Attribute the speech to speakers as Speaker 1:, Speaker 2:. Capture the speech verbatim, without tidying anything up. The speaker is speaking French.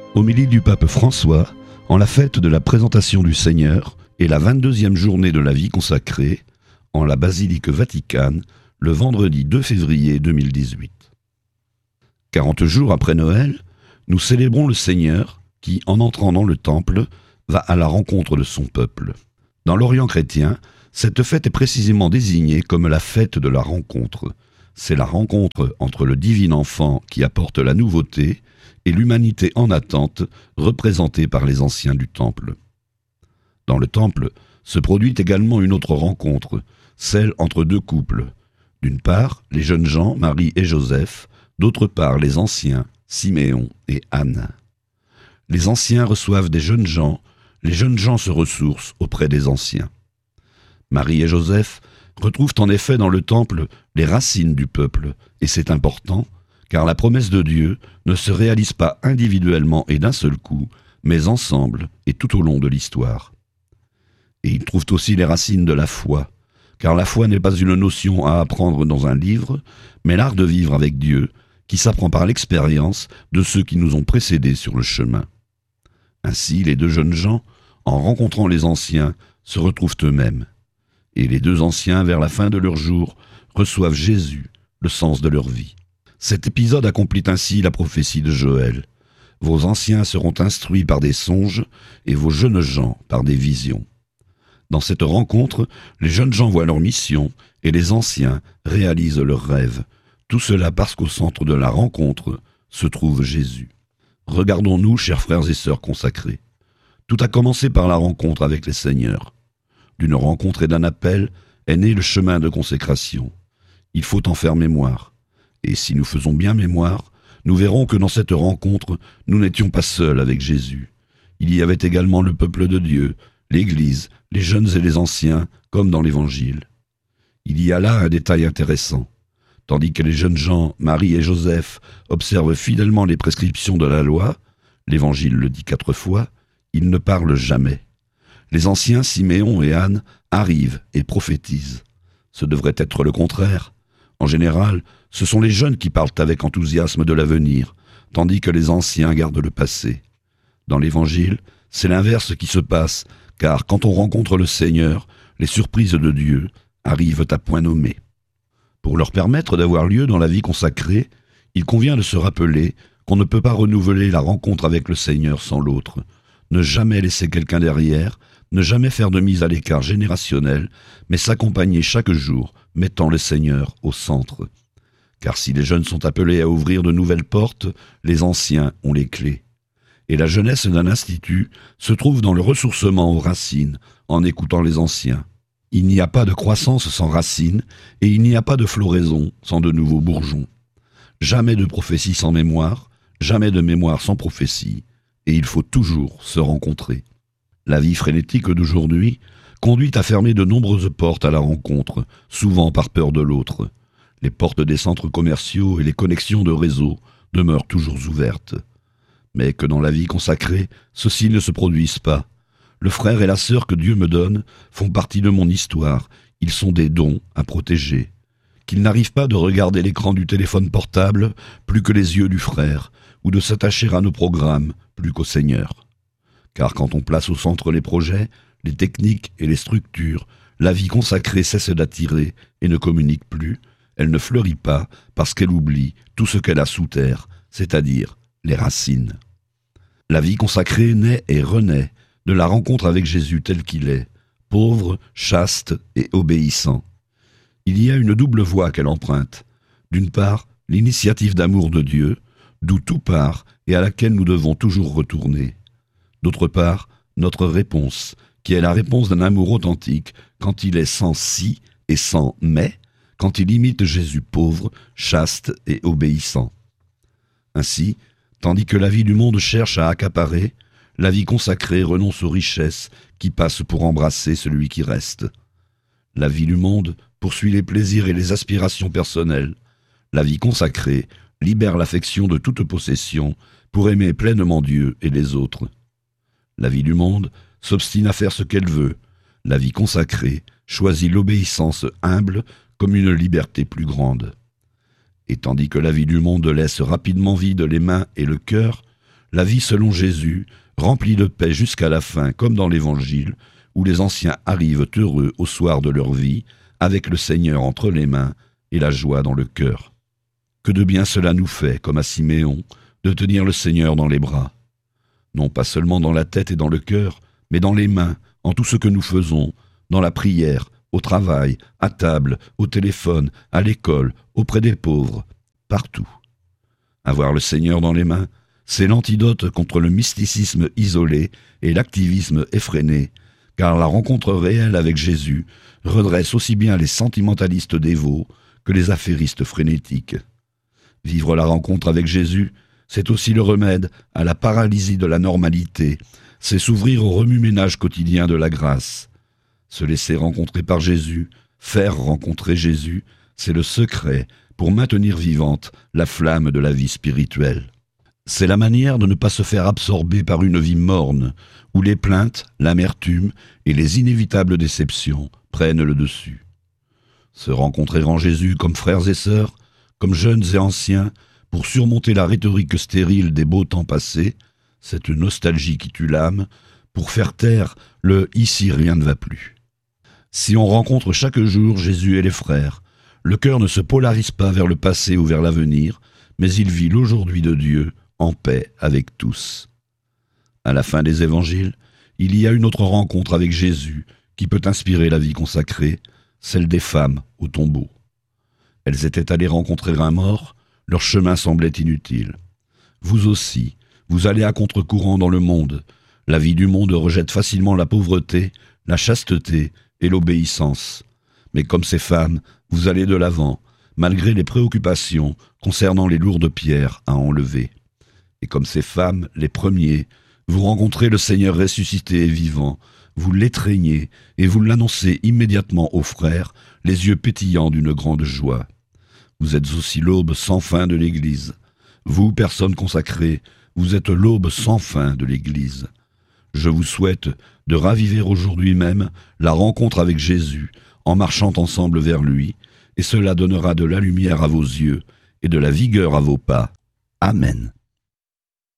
Speaker 1: Homélie du pape François, en la fête de la présentation du Seigneur et la vingt-deuxième journée de la vie consacrée, en la basilique Vaticane, le vendredi deux février deux mille dix-huit. Quarante jours après Noël, nous célébrons le Seigneur qui, en entrant dans le temple, va à la rencontre de son peuple. Dans l'Orient chrétien, cette fête est précisément désignée comme la fête de la rencontre. C'est la rencontre entre le divin enfant qui apporte la nouveauté et l'humanité en attente, représentée par les anciens du temple. Dans le temple se produit également une autre rencontre, celle entre deux couples. D'une part, les jeunes gens, Marie et Joseph, d'autre part, les anciens, Siméon et Anne. Les anciens reçoivent des jeunes gens, les jeunes gens se ressourcent auprès des anciens. Marie et Joseph retrouvent en effet dans le temple les racines du peuple, et c'est important, car la promesse de Dieu ne se réalise pas individuellement et d'un seul coup, mais ensemble et tout au long de l'histoire. Et ils trouvent aussi les racines de la foi, car la foi n'est pas une notion à apprendre dans un livre, mais l'art de vivre avec Dieu, qui s'apprend par l'expérience de ceux qui nous ont précédés sur le chemin. Ainsi, les deux jeunes gens, en rencontrant les anciens, se retrouvent eux-mêmes. Et les deux anciens, vers la fin de leur jour, reçoivent Jésus, le sens de leur vie. Cet épisode accomplit ainsi la prophétie de Joël. Vos anciens seront instruits par des songes et vos jeunes gens par des visions. Dans cette rencontre, les jeunes gens voient leur mission et les anciens réalisent leurs rêves. Tout cela parce qu'au centre de la rencontre se trouve Jésus. Regardons-nous, chers frères et sœurs consacrés. Tout a commencé par la rencontre avec les seigneurs. D'une rencontre et d'un appel est né le chemin de consécration. Il faut en faire mémoire. Et si nous faisons bien mémoire, nous verrons que dans cette rencontre, nous n'étions pas seuls avec Jésus. Il y avait également le peuple de Dieu, l'Église, les jeunes et les anciens, comme dans l'Évangile. Il y a là un détail intéressant. Tandis que les jeunes gens, Marie et Joseph, observent fidèlement les prescriptions de la loi, l'Évangile le dit quatre fois, ils ne parlent jamais. Les anciens, Siméon et Anne, arrivent et prophétisent. Ce devrait être le contraire. En général, ce sont les jeunes qui parlent avec enthousiasme de l'avenir, tandis que les anciens gardent le passé. Dans l'Évangile, c'est l'inverse qui se passe, car quand on rencontre le Seigneur, les surprises de Dieu arrivent à point nommé. Pour leur permettre d'avoir lieu dans la vie consacrée, il convient de se rappeler qu'on ne peut pas renouveler la rencontre avec le Seigneur sans l'autre, ne jamais laisser quelqu'un derrière, ne jamais faire de mise à l'écart générationnelle, mais s'accompagner chaque jour, mettant le Seigneur au centre. Car si les jeunes sont appelés à ouvrir de nouvelles portes, les anciens ont les clés. Et la jeunesse d'un institut se trouve dans le ressourcement aux racines, en écoutant les anciens. Il n'y a pas de croissance sans racines, et il n'y a pas de floraison sans de nouveaux bourgeons. Jamais de prophétie sans mémoire, jamais de mémoire sans prophétie, et il faut toujours se rencontrer. La vie frénétique d'aujourd'hui conduit à fermer de nombreuses portes à la rencontre, souvent par peur de l'autre. Les portes des centres commerciaux et les connexions de réseau demeurent toujours ouvertes. Mais que dans la vie consacrée, ceci ne se produise pas. Le frère et la sœur que Dieu me donne font partie de mon histoire. Ils sont des dons à protéger. Qu'il n'arrive pas de regarder l'écran du téléphone portable plus que les yeux du frère, ou de s'attacher à nos programmes plus qu'au Seigneur. Car quand on place au centre les projets, les techniques et les structures, la vie consacrée cesse d'attirer et ne communique plus. Elle ne fleurit pas parce qu'elle oublie tout ce qu'elle a sous terre, c'est-à-dire les racines. La vie consacrée naît et renaît de la rencontre avec Jésus tel qu'il est, pauvre, chaste et obéissant. Il y a une double voie qu'elle emprunte. D'une part, l'initiative d'amour de Dieu, d'où tout part et à laquelle nous devons toujours retourner. D'autre part, notre réponse, qui est la réponse d'un amour authentique quand il est sans si et sans mais, quand il imite Jésus pauvre, chaste et obéissant. Ainsi, tandis que la vie du monde cherche à accaparer, la vie consacrée renonce aux richesses qui passent pour embrasser celui qui reste. La vie du monde poursuit les plaisirs et les aspirations personnelles. La vie consacrée libère l'affection de toute possession pour aimer pleinement Dieu et les autres. La vie du monde s'obstine à faire ce qu'elle veut. La vie consacrée choisit l'obéissance humble comme une liberté plus grande. Et tandis que la vie du monde laisse rapidement vide les mains et le cœur, la vie selon Jésus, remplie de paix jusqu'à la fin, comme dans l'Évangile, où les anciens arrivent heureux au soir de leur vie, avec le Seigneur entre les mains et la joie dans le cœur. Que de bien cela nous fait, comme à Siméon, de tenir le Seigneur dans les bras. Non pas seulement dans la tête et dans le cœur, mais dans les mains, en tout ce que nous faisons, dans la prière, au travail, à table, au téléphone, à l'école, auprès des pauvres, partout. Avoir le Seigneur dans les mains, c'est l'antidote contre le mysticisme isolé et l'activisme effréné, car la rencontre réelle avec Jésus redresse aussi bien les sentimentalistes dévots que les affairistes frénétiques. Vivre la rencontre avec Jésus, c'est aussi le remède à la paralysie de la normalité, c'est s'ouvrir au remue-ménage quotidien de la grâce. Se laisser rencontrer par Jésus, faire rencontrer Jésus, c'est le secret pour maintenir vivante la flamme de la vie spirituelle. C'est la manière de ne pas se faire absorber par une vie morne, où les plaintes, l'amertume et les inévitables déceptions prennent le dessus. Se rencontrer en Jésus comme frères et sœurs, comme jeunes et anciens, pour surmonter la rhétorique stérile des beaux temps passés, cette nostalgie qui tue l'âme, pour faire taire le « ici rien ne va plus ». Si on rencontre chaque jour Jésus et les frères, le cœur ne se polarise pas vers le passé ou vers l'avenir, mais il vit l'aujourd'hui de Dieu en paix avec tous. À la fin des évangiles, il y a une autre rencontre avec Jésus qui peut inspirer la vie consacrée, celle des femmes au tombeau. Elles étaient allées rencontrer un mort, leur chemin semblait inutile. Vous aussi, vous allez à contre-courant dans le monde. La vie du monde rejette facilement la pauvreté, la chasteté et l'obéissance. Mais comme ces femmes, vous allez de l'avant, malgré les préoccupations concernant les lourdes pierres à enlever. Et comme ces femmes, les premiers, vous rencontrez le Seigneur ressuscité et vivant, vous l'étreignez et vous l'annoncez immédiatement aux frères, les yeux pétillants d'une grande joie. Vous êtes aussi l'aube sans fin de l'Église. Vous, personnes consacrées, vous êtes l'aube sans fin de l'Église. Je vous souhaite de raviver aujourd'hui même la rencontre avec Jésus en marchant ensemble vers lui, et cela donnera de la lumière à vos yeux et de la vigueur à vos pas. Amen.